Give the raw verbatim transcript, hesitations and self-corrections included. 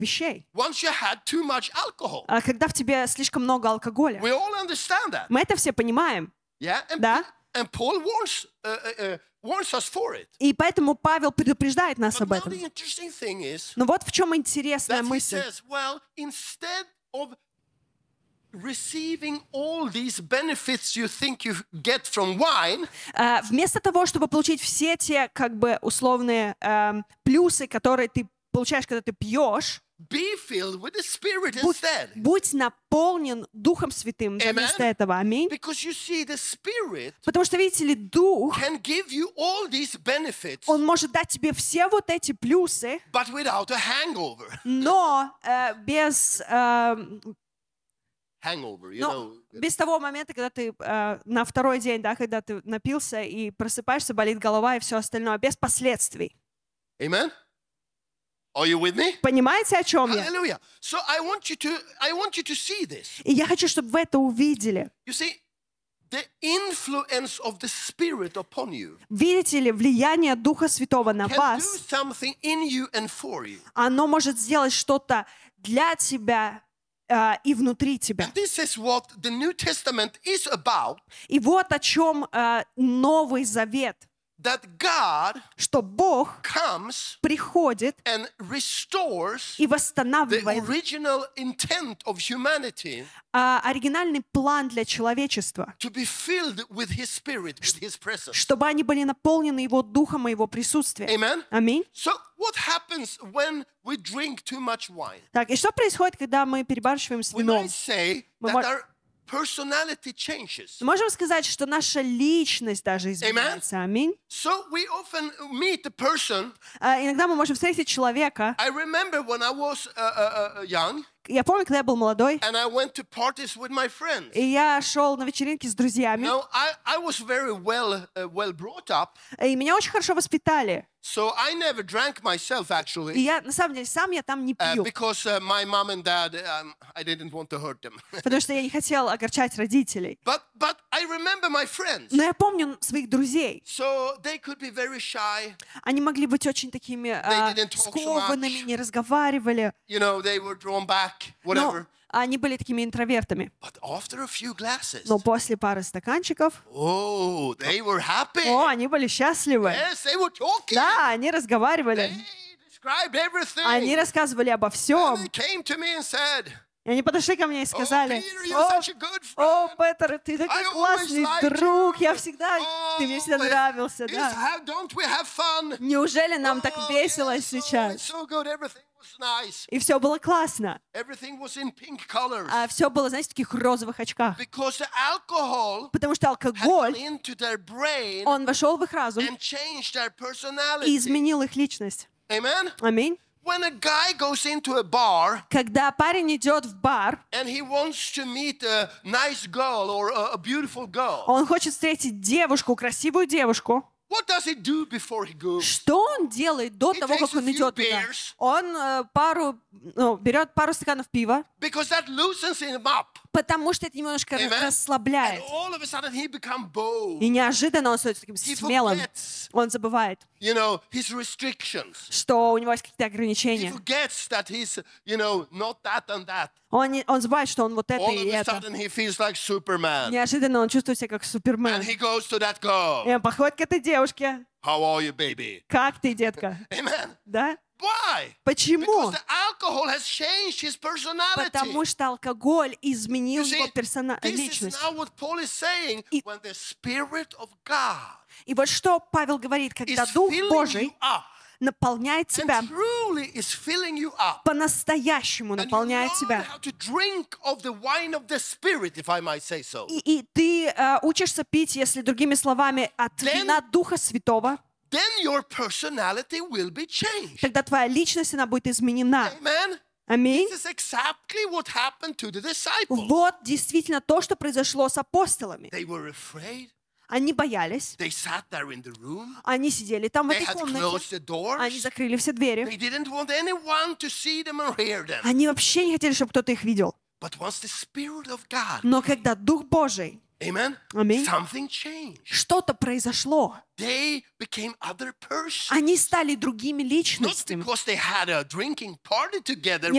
вещей. Once you had too much alcohol. А когда в тебе слишком много алкоголя. We all understand that. Мы это все понимаем. Yeah? And, Да. and Paul warns, uh, uh, uh, warns us for it. И поэтому Павел предупреждает нас But об now этом. the interesting thing is Но вот в чем интересная that he мысль. says, well, instead of receiving all these benefits you think you get from wine, А, Вместо того, чтобы получить все те, как бы, условные эм, плюсы, которые ты получаешь, когда ты пьешь, be filled with the Spirit будь, instead. будь наполнен Духом Святым вместо Amen. этого. Аминь. Because you see, the Spirit Потому что, видите ли, Дух, can give you all these benefits, Он может дать тебе все вот эти плюсы, but without a hangover. но э, без, эм, Hangover, you ну, know. без того момента, когда ты э, на второй день, да, когда ты напился и просыпаешься, болит голова и все остальное, без последствий. Amen? Are you with me? Понимаете, о чем я? Hallelujah. So I want you to, I want you to see this. И я хочу, чтобы вы это увидели. You see, the influence of the Spirit upon you Видите ли, влияние Духа Святого на can do вас, something in you and for you. оно может сделать что-то для тебя э, и внутри тебя. And this is what the New Testament is about, И вот о чем э, Новый Завет, that God что Бог comes приходит and restores и the восстанавливает original intent of humanity э, оригинальный план для человечества, to be filled with His Spirit, with His presence. чтобы они были наполнены Его Духом и Его присутствием. Amen? Аминь. So what happens when we drink too much wine? Так, и что происходит, когда мы перебарщиваем с We вином? might say Мы that мож- our personality changes. Мы можем сказать, что наша личность даже изменяется. Аминь. So we often meet a person. А, Иногда мы можем встретить человека. I remember when I was uh, uh, uh, young Я помню, когда я был молодой, and I went to parties with my friends. и я шел на вечеринки с друзьями, Now I, I was very well uh, well brought up, и меня очень хорошо воспитали. so I never drank myself И actually, я, на самом деле, сам я там не uh, пью, because uh, my mom and dad, um, I didn't want to hurt them. потому что я не хотел огорчать родителей. but but I remember my friends. Но я помню своих друзей. So they could be very shy. Они могли быть очень такими а, didn't talk so скованными, much. не разговаривали. You know, they were drawn back, Но whatever. они были такими интровертами. But after a few glasses, Но после пары стаканчиков, oh, they were happy. о, они были счастливы. Yes, they were talking. Да, они разговаривали. They described everything. Они рассказывали обо And всем. they came to me and said, И они подошли ко мне и "Oh, сказали: Peter, you're О, such a good о, friend. Петр, ты такой I always классный liked друг, you. я всегда, ты мне всегда Oh, нравился, is- да. how- don't we have fun? Неужели нам так Oh, весело yes, oh, it's сейчас? so good. Everything was nice. И все было классно. Everything was in pink colors. А все было, знаете, в таких розовых очках. Because the alcohol Потому что had алкоголь, gone into their brain он вошел в их разум and changed their и personality. изменил их личность. Amen? Аминь. When a guy goes into a bar Когда парень идет в бар, and he wants to meet a nice girl or a, a beautiful girl, он хочет встретить девушку, красивую девушку. what does he do before he goes? Что он делает до He того, takes как a он few идет туда? beers. Он э, пару, ну, берет пару стаканов пива, Because that loosens him up. потому что это немножко Amen? And расслабляет. all of a sudden he become bold. И неожиданно он становится таким He смелым. forgets, Он забывает, you know, his restrictions. что у него есть какие-то He ограничения. forgets that he's, you know, not that and that. Он, не- он забывает, что он вот это All и of a это. sudden he feels like Superman. Неожиданно он чувствует себя как Супермен. And he goes to that girl. И он подходит к этой девушке. How are you, baby? Как ты, детка? Amen. Да? Why? Почему? Because the alcohol has changed his personality. Потому что алкоголь изменил You see, его персона... this is личность. now what Paul is saying. И- When the Spirit of God И вот что Павел говорит, is когда Дух filling Божий you up, наполняет тебя, and truly is filling you up, по-настоящему and you наполняет learn тебя, how to drink of the wine of the Spirit, if I might say so, и, и ты э, учишься пить, если другими словами, от Then- вина Духа Святого, then your personality will be changed. тогда твоя личность, она будет изменена. Amen. Аминь. This is exactly what happened to the disciples. Вот действительно то, что произошло с апостолами. They were afraid. Они боялись, They sat there in the room. они сидели там в They этой had комнате, closed the doors. они закрыли все двери. They didn't want anyone to see them or hear them. Они вообще не хотели, чтобы кто-то их видел. But once the Spirit of God, Но когда Дух Божий, amen, Аминь. something changed. что-то произошло, They became other persons. они стали другими Not личностями. because they had a drinking party together Не